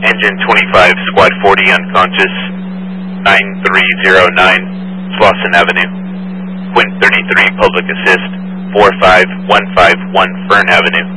Engine 25, Squad 40 unconscious, 9309 Slauson Avenue. Quint 33, Public Assist, 45151 Fern Avenue.